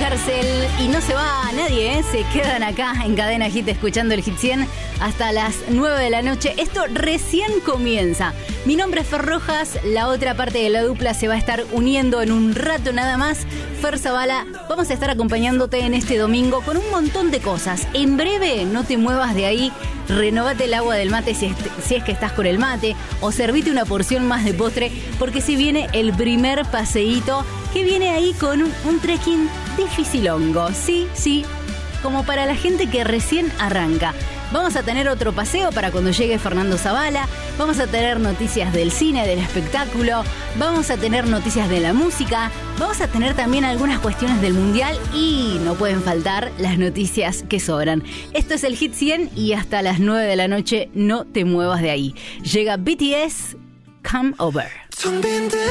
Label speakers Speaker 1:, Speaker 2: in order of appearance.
Speaker 1: cárcel y no se va nadie, ¿eh? Se quedan acá en Cadena Hit escuchando el Hit 100 hasta las 9 de la noche. Esto recién comienza. Mi nombre es Fer Rojas, la otra parte de la dupla se va a estar uniendo en un rato nada más. Fer Zavala, vamos a estar acompañándote en este domingo con un montón de cosas. En breve, no te muevas de ahí, renovate el agua del mate si es que estás con el mate, o servite una porción más de postre, porque se viene el primer paseíto que viene ahí con un trekking dificilongo. Sí, como para la gente que recién arranca. Vamos a tener otro paseo para cuando llegue Fernando Zavala, vamos a tener noticias del cine, del espectáculo, vamos a tener noticias de la música, vamos a tener también algunas cuestiones del mundial y no pueden faltar las noticias que sobran. Esto es el Hit 100 y hasta las 9 de la noche no te muevas de ahí. Llega BTS, Come Over.